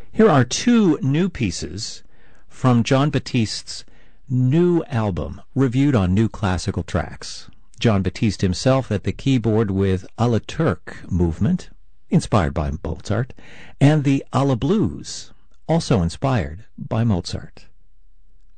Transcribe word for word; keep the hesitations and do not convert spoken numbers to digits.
Here are two new pieces from Jon Batiste's new album, reviewed on New Classical Tracks. Jon Batiste himself at the keyboard with A la Turque movement, inspired by Mozart, and the A la Blues, also inspired by Mozart.